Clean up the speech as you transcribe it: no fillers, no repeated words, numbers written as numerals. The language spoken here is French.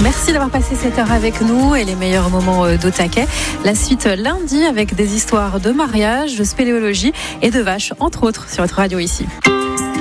Merci d'avoir passé cette heure avec nous et les meilleurs moments d'Au Taquet. La suite lundi avec des histoires de mariage, de spéléologie et de vaches, entre autres, sur votre radio ici.